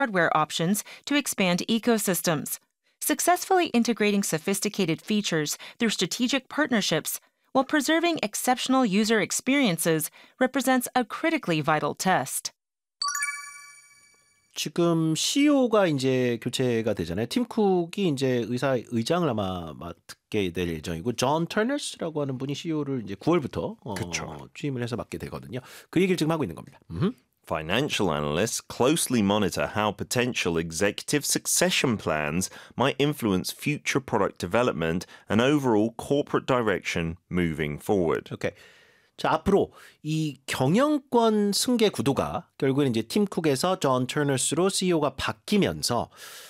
hardware options to expand ecosystems. Successfully integrating sophisticated features through strategic partnerships while preserving exceptional user experiences represents a critically vital test. 지금 CEO가 이제 교체가 되잖아요. 팀 쿡이 이제 의장을 아마 맡게 될 예정이고, 존 터너스라고 하는 분이 CEO를 이제 9월부터 취임을 해서 맡게 되거든요. 그 얘기를 지금 하고 있는 겁니다. Financial analysts closely monitor how potential executive succession plans might influence future product development and overall corporate direction moving forward. 오케이. 자, 앞으로 이 경영권 승계 구도가 결국엔 이제 팀 쿡에서 존 터너스로 CEO가 바뀌면서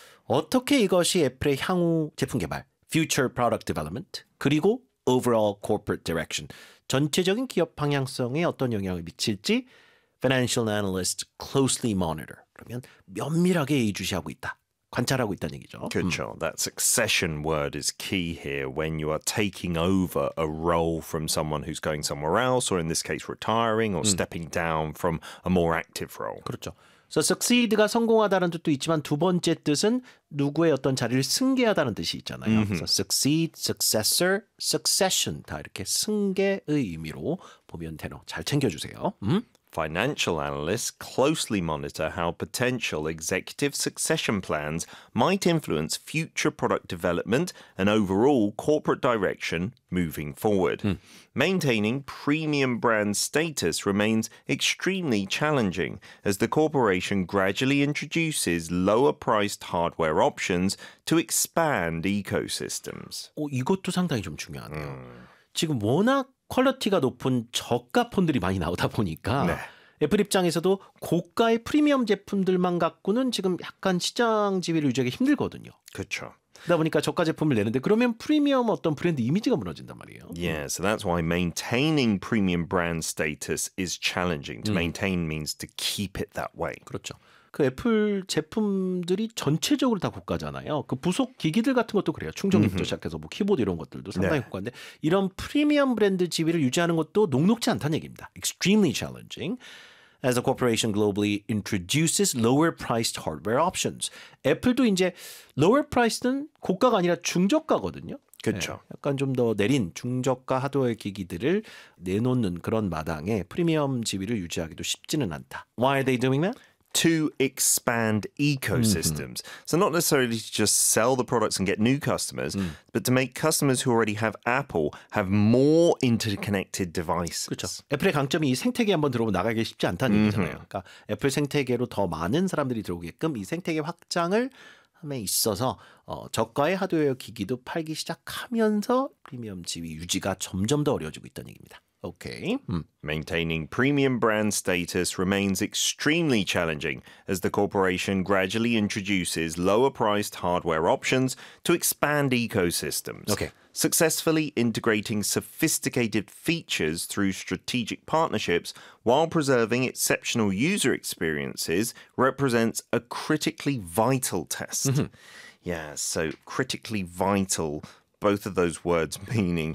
어떻게 이것이 애플의 향후 제품 개발, future product development, 그리고 overall corporate direction, 전체적인 기업 방향성에 어떤 영향을 미칠지 financial analysts closely monitor. 그러면 면밀하게 예의주시하고 있다. 관찰하고 있다는 얘기죠. 그렇죠. That succession word is key here when you are taking over a role from someone who's going somewhere else, or in this case retiring or stepping down from a more active role. 그렇죠. 그래서 succeed가 성공하다는 뜻도 있지만 두 번째 뜻은 누구의 어떤 자리를 승계하다는 뜻이 있잖아요. 그래서 succeed, successor, succession 다 이렇게 승계의 의미로 보면 되노. 잘 챙겨주세요. Financial analysts closely monitor how potential executive succession plans might influence future product development and overall corporate direction moving forward. Maintaining premium brand status remains extremely challenging as the corporation gradually introduces lower-priced hardware options to expand ecosystems. 이것도 상당히 좀 중요하네요. 지금 워낙 퀄리티가 높은 저가 폰들이 많이 나오다 보니까 애플 입장에서도 고가의 프리미엄 제품들만 갖고는 지금 약간 시장 지위를 유지하기 힘들거든요. 그렇죠. 그러다 보니까 저가 제품을 내는데 그러면 프리미엄 어떤 브랜드 이미지가 무너진단 말이에요. Yeah, so that's why maintaining premium brand status is challenging. To maintain means to keep it that way. 그렇죠. 그 애플 제품들이 전체적으로 다 고가잖아요. 그 부속 기기들 같은 것도 그래요. 충전기부터 시작해서 뭐 키보드 이런 것들도 상당히 고가인데 이런 프리미엄 브랜드 지위를 유지하는 것도 녹록지 않다는 얘기입니다. Extremely challenging. As the corporation globally introduces lower-priced hardware options. 애플도 이제 lower-price는 고가가 아니라 중저가거든요. 그렇죠. 약간 좀 더 내린 중저가 하드웨어 기기들을 내놓는 그런 마당에 프리미엄 지위를 유지하기도 쉽지는 않다. Why are they doing that? To expand ecosystems. So not necessarily to just sell the products and get new customers, but to make customers who already have Apple have more interconnected devices. 그렇죠. 애플의 강점이 이 생태계 한번 들어오면 나가기 쉽지 않다는 얘기잖아요. 그러니까 애플 생태계로 더 많은 사람들이 들어오게끔 이 생태계 확장을 함에 있어서 저가의 하드웨어 기기도 팔기 시작하면서 프리미엄 지위 유지가 점점 더 어려워지고 있다는 얘기입니다. Okay. Maintaining premium brand status remains extremely challenging as the corporation gradually introduces lower-priced hardware options to expand ecosystems. Okay. Successfully integrating sophisticated features through strategic partnerships while preserving exceptional user experiences represents a critically vital test. Yeah, so critically vital, both of those words meaning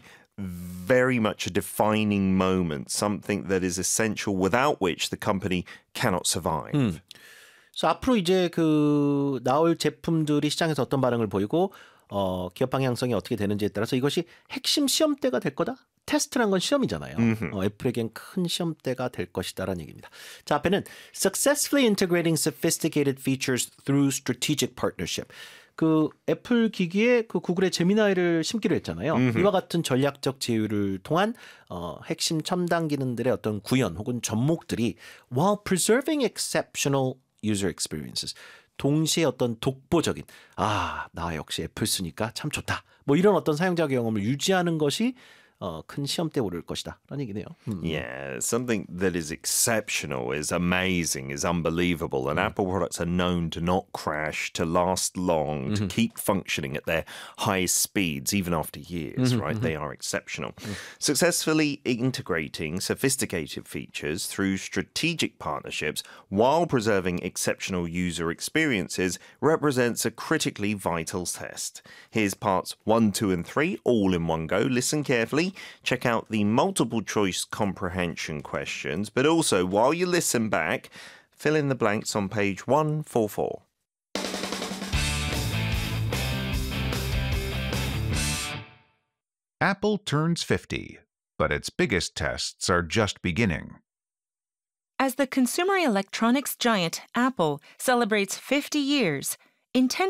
very much a defining moment, something that is essential without which the company cannot survive. 그래서 앞으로 이제 그 나올 제품들이 시장에서 어떤 반응을 보이고 기업 방향성이 어떻게 되는지에 따라서 이것이 핵심 시험대가 될 거다. 테스트란 건 시험이잖아요. 애플에겐 큰 시험대가 될 것이다라는 얘기입니다. 자, 앞에는 successfully integrating sophisticated features through strategic partnership. 그 애플 기기에 그 구글의 제미나이를 심기로 했잖아요. 이와 같은 전략적 제휴를 통한 핵심 첨단 기능들의 어떤 구현 혹은 접목들이 while preserving exceptional user experiences. 동시에 어떤 독보적인 나 역시 애플 쓰니까 참 좋다. 뭐 이런 어떤 사용자 경험을 유지하는 것이 큰 시험대에 오를 것이다. 라는 얘기네요. Yeah, something that is exceptional, is amazing, is unbelievable. And Apple products are known to not crash, to last long, to keep functioning at their highest speeds, even after years, right? They are exceptional. Successfully integrating sophisticated features through strategic partnerships while preserving exceptional user experiences represents a critically vital test. Here's parts 1, 2, and 3 all in one go. Listen carefully. Check out the multiple choice comprehension questions, but also while you listen back, fill in the blanks on page 144. Apple turns 50, but its biggest tests are just beginning. As the consumer electronics giant Apple celebrates 50 years, intense